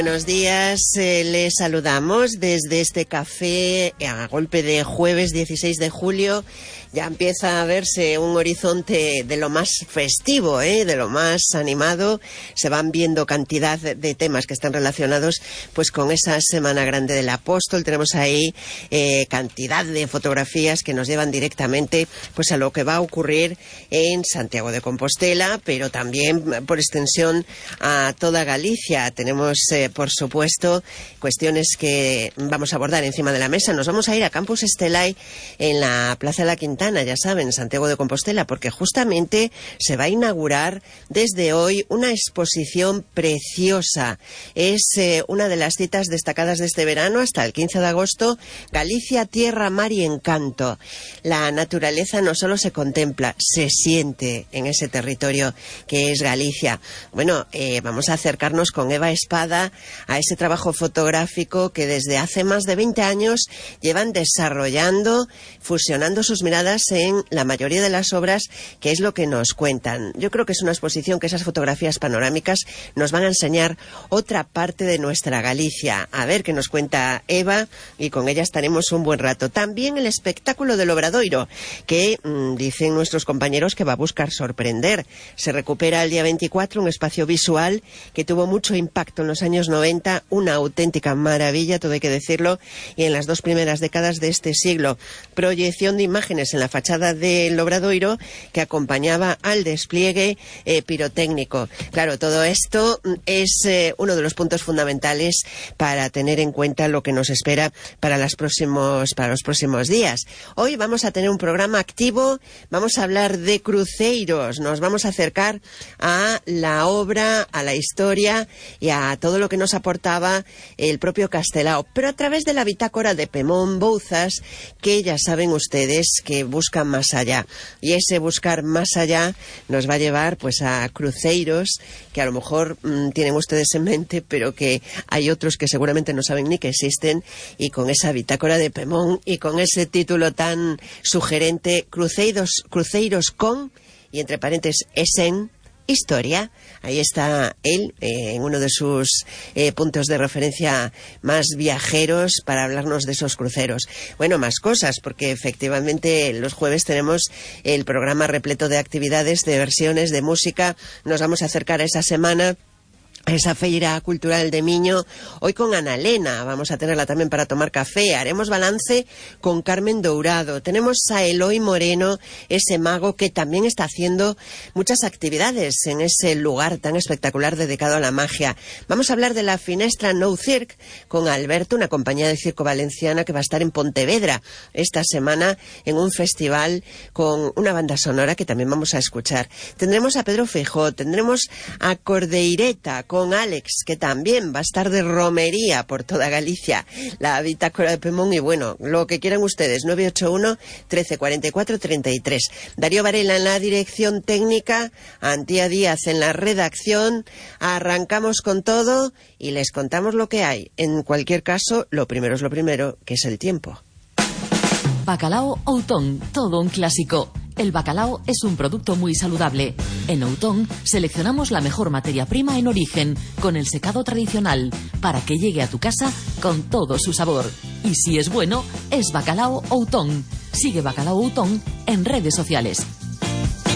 Buenos días, les saludamos desde este café a golpe de jueves 16 de julio. Ya empieza a verse un horizonte de lo más festivo, de lo más animado. Se van viendo cantidad de temas que están relacionados pues con esa Semana Grande del Apóstol. Tenemos ahí cantidad de fotografías que nos llevan directamente pues a lo que va a ocurrir en Santiago de Compostela, pero también por extensión a toda Galicia. Tenemos por supuesto cuestiones que vamos a abordar encima de la mesa. Nos vamos a ir a Campus Estelai en la Plaza de la Quintana, ya saben, Santiago de Compostela, porque justamente se va a inaugurar desde hoy una exposición preciosa. Es una de las citas destacadas de este verano hasta el 15 de agosto, Galicia, Tierra, Mar y Encanto. La naturaleza no solo se contempla, se siente en ese territorio que es Galicia. Bueno, vamos a acercarnos con Eva Espada a ese trabajo fotográfico que desde hace más de 20 años llevan desarrollando, fusionando sus miradas en la mayoría de las obras, que es lo que nos cuentan. Yo creo que es una exposición que esas fotografías panorámicas nos van a enseñar otra parte de nuestra Galicia. A ver qué nos cuenta Eva, y con ella estaremos un buen rato. También el espectáculo del Obradoiro, que dicen nuestros compañeros que va a buscar sorprender. Se recupera el día 24 un espacio visual que tuvo mucho impacto en los años 90, una auténtica maravilla, todo hay que decirlo, y en las dos primeras décadas de este siglo. Proyección de imágenes en la fachada del Obradoiro que acompañaba al despliegue pirotécnico. Claro, todo esto es uno de los puntos fundamentales para tener en cuenta lo que nos espera para los próximos días. Hoy vamos a tener un programa activo, vamos a hablar de cruceiros, nos vamos a acercar a la obra, a la historia y a todo lo que nos aportaba el propio Castelao, pero a través de la bitácora de Pemón Bouzas, que ya saben ustedes que buscan más allá, y ese buscar más allá nos va a llevar pues a cruceiros que a lo mejor tienen ustedes en mente, pero que hay otros que seguramente no saben ni que existen, y con esa bitácora de Pemón y con ese título tan sugerente, cruceiros con, y entre paréntesis, esen historia. Ahí está él, en uno de sus puntos de referencia más viajeros para hablarnos de esos cruceros. Bueno, más cosas, porque efectivamente los jueves tenemos el programa repleto de actividades, de versiones, de música. Nos vamos a acercar a esa semana, esa feira cultural de Miño, hoy con Ana Elena, vamos a tenerla también para tomar café. Haremos balance con Carmen Dourado. Tenemos a Eloy Moreno, ese mago que también está haciendo muchas actividades en ese lugar tan espectacular dedicado a la magia. Vamos a hablar de la Finestra Nou Circ con Alberto, una compañía de circo valenciana que va a estar en Pontevedra esta semana en un festival con una banda sonora que también vamos a escuchar. Tendremos a Pedro Feijó, tendremos a Cordeireta con Alex, que también va a estar de romería por toda Galicia, la bitácora de Pemón, y bueno, lo que quieran ustedes, 981 13 44 33. Darío Varela en la dirección técnica, Antía Díaz en la redacción. Arrancamos con todo y les contamos lo que hay. En cualquier caso, lo primero es lo primero, que es el tiempo. Bacalao Outón, todo un clásico. El bacalao es un producto muy saludable. En Outón seleccionamos la mejor materia prima en origen, con el secado tradicional, para que llegue a tu casa con todo su sabor. Y si es bueno, es Bacalao Outón. Sigue Bacalao Outón en redes sociales.